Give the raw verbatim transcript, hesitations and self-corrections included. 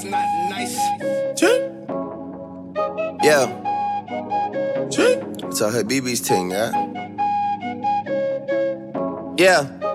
That's not nice. Yeah. It's a her B B's thing, yeah? Yeah.